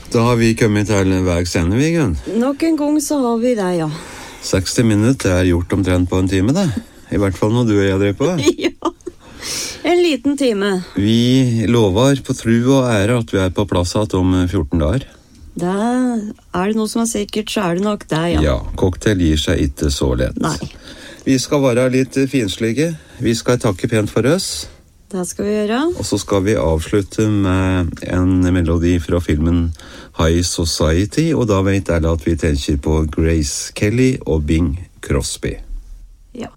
Da har vi kommet til veis ende, Viggen. Nok en gang så har vi det, ja. 60 minutter gjort omtrent på en time, det. I hvert fall når du og jeg drev på. Ja, en liten time. Vi lover på tru og ære at vi på plass om 14 dager. Det det noe som sikkert, så det nok det, ja. Ja, cocktail gir seg ikke så lett. Nei. Vi skal være litt finslige. Vi skal takke pent for oss. Det skal vi gjøre. Og så skal vi avslutte med en melodi fra filmen High Society, og da vet alle at vi tenker på Grace Kelly og Bing Crosby.